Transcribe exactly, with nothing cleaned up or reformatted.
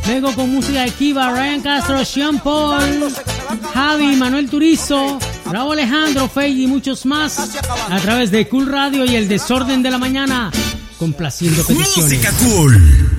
Luego con música de Kiva, Ryan Castro, Sean Paul, Javi, Manuel Turizo, Bravo Alejandro, Fey y muchos más a través de Cool Radio y el Desorden de la Mañana, complaciendo peticiones. Música Cool.